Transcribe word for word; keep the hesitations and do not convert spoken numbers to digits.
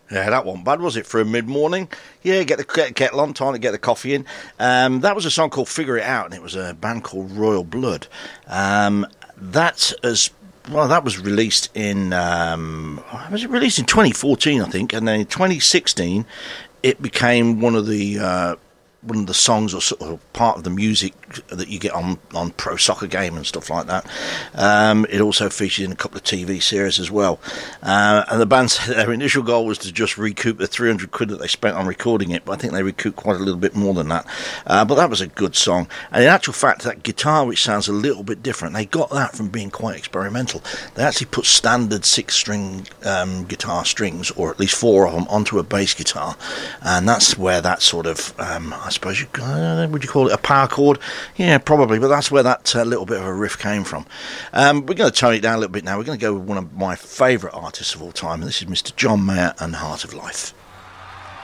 Yeah, that wasn't bad, was it, for a mid-morning? Yeah, get the get the kettle on, time to get the coffee in. Um, that was a song called Figure It Out, and it was a band called Royal Blood. Um, that as well, that was released in um, was it released in twenty fourteen, I think, and then in twenty sixteen, it became one of the uh, one of the songs or sort of part of the music that you get on, on Pro Soccer Game and stuff like that. Um, it also featured in a couple of T V series as well. Uh, and the band said their initial goal was to just recoup the three hundred quid that they spent on recording it, but I think they recouped quite a little bit more than that. Uh, but that was a good song. And in actual fact, that guitar, which sounds a little bit different, they got that from being quite experimental. They actually put standard six-string um, guitar strings, or at least four of them, onto a bass guitar. And that's where that sort of, um, I suppose, you, uh, would you call it a power chord? Yeah, probably, but that's where that uh, little bit of a riff came from. Um, we're going to tone it down a little bit now. We're going to go with one of my favourite artists of all time, and this is Mister John Mayer and Heart of Life.